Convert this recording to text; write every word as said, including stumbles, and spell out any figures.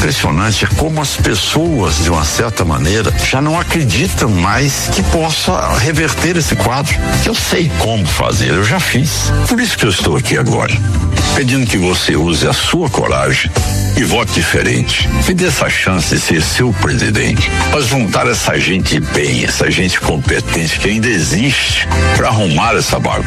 impressionante como as pessoas, de uma certa maneira, já não acreditam mais que possa reverter esse quadro. Eu sei como fazer, eu já fiz. Por isso que eu estou aqui agora, pedindo que você use a sua coragem e vote diferente. Me dê essa chance de ser seu presidente, para juntar essa gente bem, essa gente competente que ainda existe, para arrumar essa bagunça.